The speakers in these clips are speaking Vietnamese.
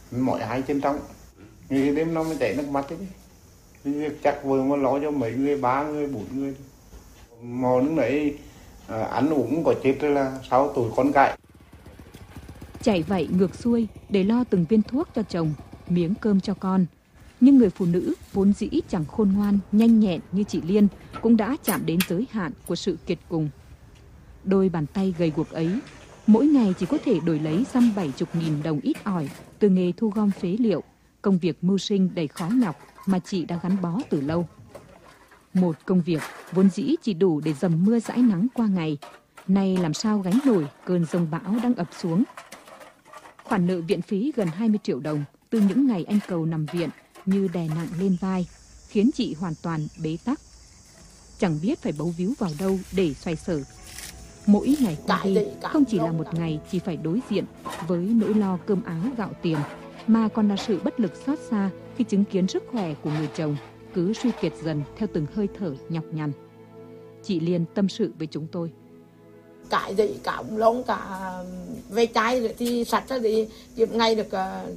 mỏi hai chân trong, người đêm nó mới chảy nước mắt đấy. Việc chắc vừa mà lo cho mấy người, 3 người, 4 người. Mò nước đấy ăn uống có chết là 6 tuổi con cái. Chạy vậy ngược xuôi để lo từng viên thuốc cho chồng, miếng cơm cho con. Nhưng người phụ nữ vốn dĩ chẳng khôn ngoan, nhanh nhẹn như chị Liên cũng đã chạm đến giới hạn của sự kiệt cùng. Đôi bàn tay gầy guộc ấy, mỗi ngày chỉ có thể đổi lấy dăm 70.000 đồng ít ỏi từ nghề thu gom phế liệu, công việc mưu sinh đầy khó nhọc mà chị đã gắn bó từ lâu. Một công việc vốn dĩ chỉ đủ để dầm mưa dãi nắng qua ngày, nay làm sao gánh nổi cơn giông bão đang ập xuống. Khoản nợ viện phí gần 20 triệu đồng từ những ngày anh Cầu nằm viện như đè nặng lên vai, khiến chị hoàn toàn bế tắc. Chẳng biết phải bấu víu vào đâu để xoay sở. Mỗi ngày qua đi không chỉ là một ngày chỉ phải đối diện với nỗi lo cơm áo gạo tiền, mà còn là sự bất lực xót xa khi chứng kiến sức khỏe của người chồng cứ suy kiệt dần theo từng hơi thở nhọc nhằn. Chị Liên tâm sự với chúng tôi. Cả dậy, cả ông lông, cả ve chai thì sạch ra thì ngày được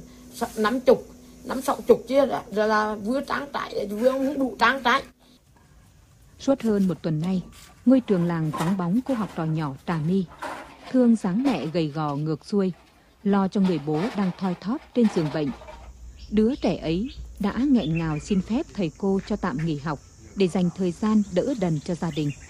50, 60 chứ, rồi là vừa trang trại, vừa không đủ trang trại. Suốt hơn một tuần nay, ngôi trường làng vắng bóng cô học trò nhỏ Trà My, thương dáng mẹ gầy gò ngược xuôi, lo cho người bố đang thoi thóp trên giường bệnh. Đứa trẻ ấy đã nghẹn ngào xin phép thầy cô cho tạm nghỉ học để dành thời gian đỡ đần cho gia đình.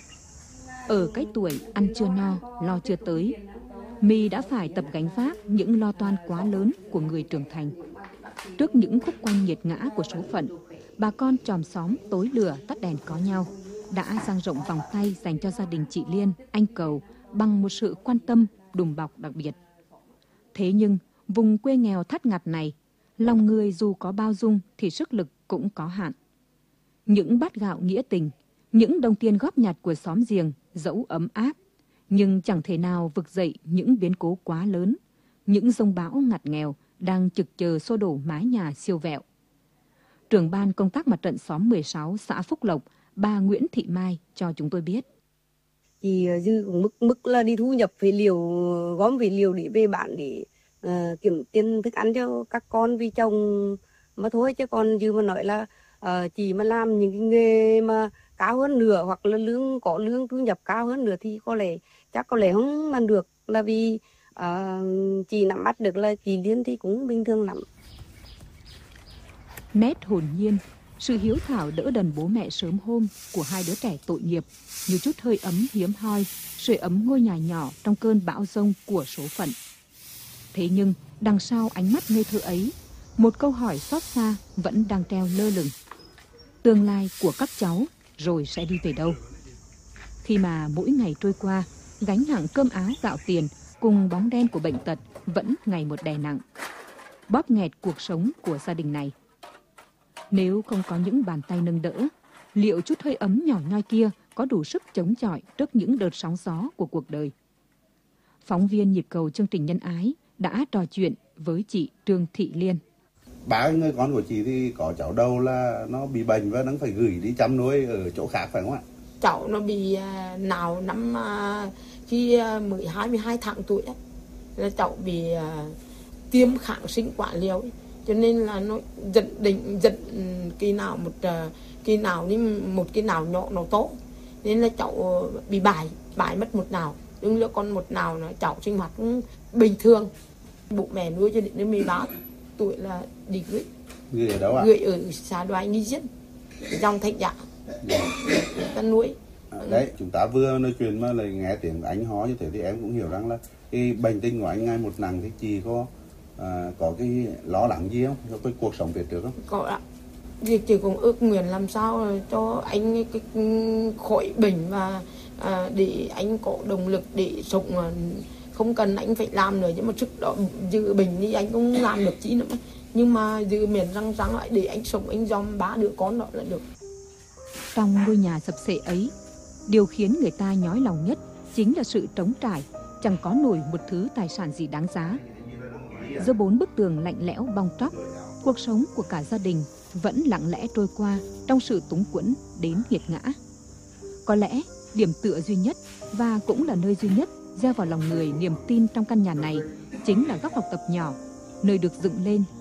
Ở cái tuổi ăn chưa no, lo chưa tới, My đã phải tập gánh vác những lo toan quá lớn của người trưởng thành. Trước những khúc quanh nghiệt ngã của số phận, bà con chòm xóm tối lửa tắt đèn có nhau đã dang rộng vòng tay dành cho gia đình chị Liên, anh Cầu bằng một sự quan tâm đùm bọc đặc biệt. Thế nhưng, vùng quê nghèo thắt ngặt này, lòng người dù có bao dung thì sức lực cũng có hạn. Những bát gạo nghĩa tình, những đồng tiền góp nhặt của xóm giềng dẫu ấm áp, nhưng chẳng thể nào vực dậy những biến cố quá lớn, những giông bão ngặt nghèo đang trực chờ xô đổ mái nhà siêu vẹo. Trưởng ban công tác mặt trận xóm 16 xã Phúc Lộc, bà Nguyễn Thị Mai cho chúng tôi biết. Chị dư cũng mức là đi thu nhập phế liệu, gom phế liệu để về bán để kiếm tiền thức ăn cho các con vì chồng mà thôi, chứ còn dư mà nói là chị mà làm những cái nghề mà cao hơn nữa hoặc là có lương thu nhập cao hơn nữa thì chắc có lẽ không làm được, là vì chị nắm bắt được là chị Liên thì cũng bình thường lắm. Nét hồn nhiên, sự hiếu thảo đỡ đần bố mẹ sớm hôm của hai đứa trẻ tội nghiệp như chút hơi ấm hiếm hoi, sưởi ấm ngôi nhà nhỏ trong cơn bão giông của số phận. Thế nhưng đằng sau ánh mắt ngây thơ ấy, một câu hỏi xót xa vẫn đang treo lơ lửng. Tương lai của các cháu rồi sẽ đi về đâu? Khi mà mỗi ngày trôi qua, gánh nặng cơm áo gạo tiền cùng bóng đen của bệnh tật vẫn ngày một đè nặng, bóp nghẹt cuộc sống của gia đình này. Nếu không có những bàn tay nâng đỡ, liệu chút hơi ấm nhỏ nhoi kia có đủ sức chống chọi trước những đợt sóng gió của cuộc đời? Phóng viên Nhịp Cầu chương trình Nhân Ái đã trò chuyện với chị Trương Thị Liên. 3 người con của chị thì có cháu đầu là nó bị bệnh và nó phải gửi đi chăm nuôi ở chỗ khác, phải không ạ? Cháu nó bị nào năm khi mới 22 tháng tuổi ấy, là cháu bị tiêm kháng sinh quá liều ấy. Cho nên là nó giật cái nào một cái nào nhỏ nó tốt, nên là cháu bị bài mất một nào, nhưng là còn một nào là cháu sinh hoạt cũng bình thường. Bố mẹ nuôi cho đến 13 tuổi là đi gửi ở đâu ạ? Gửi ở xã Đoài Nghi Diên, dòng Thạch Dạ, ta nuôi. Đấy, chúng ta vừa nói chuyện mà lại nghe tiếng anh ho như thế thì em cũng hiểu rằng là cái bệnh tình của anh ngày một nặng, thì chị có cái lo lắng gì không cho cái cuộc sống phía trước không? Có ạ. Việc chị cũng ước nguyện làm sao cho anh cái khỏi bệnh và để anh có động lực để sống, không cần anh phải làm nữa, nhưng mà sức đó dự bệnh thì anh cũng làm được chí nữa, nhưng mà dự miệng răng lại để anh sống, anh dòm 3 đứa con đó là được. Trong ngôi nhà sập xệ ấy, điều khiến người ta nhói lòng nhất chính là sự trống trải, chẳng có nổi một thứ tài sản gì đáng giá. Giữa 4 bức tường lạnh lẽo bong tróc, cuộc sống của cả gia đình vẫn lặng lẽ trôi qua trong sự túng quẫn đến nghiệt ngã. Có lẽ điểm tựa duy nhất và cũng là nơi duy nhất gieo vào lòng người niềm tin trong căn nhà này chính là góc học tập nhỏ, nơi được dựng lên